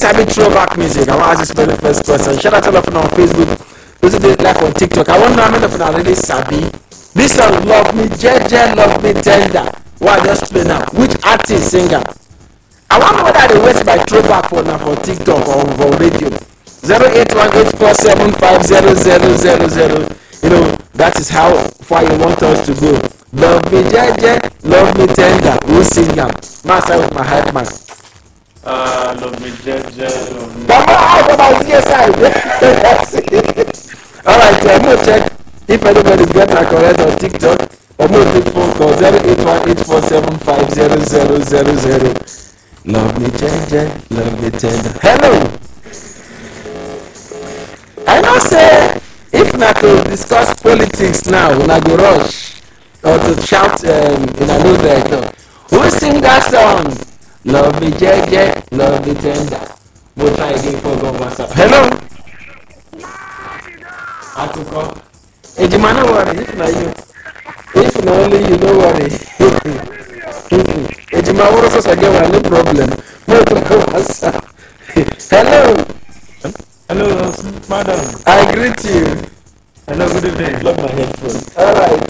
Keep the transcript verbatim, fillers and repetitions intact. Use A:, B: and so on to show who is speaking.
A: Sabi throwback music. I want to ask this first question. Shout out to all of you on Facebook. Those who did like on TikTok. I want to know how many of you are really Sabi. This song, Love Me, J J, Love Me Tender. Why just play now? Which artist singer? I want to know whether they wait by throwback for now for TikTok or for radio. zero eight one eight four seven five zero zero zero zero. You know, that is how far you want us to go. Love me, J J, love me tender. Who sing them? Master with my hype man.
B: Uh, love me, J J, love me.
A: But I about the side. Alright, I'm going to check if anybody's got a correct on TikTok. I'm going to take phone call zero eight one eight four seven five zero zero zero zero. Love me, J J, love me tender. Hello. I know say if not to discuss politics now, when I go rush or to shout um, in a new director, who sing that song? Love me, J J, love me tender. We'll try again for go WhatsApp. Hello. Atuko. Ejima, no worry. If not you, if not only you, don't worry. Ejima, what else again? No problem. No WhatsApp. Hello.
B: Hello, madam.
A: I greet you.
B: Hello, good evening.
A: Love my headphones. Alright.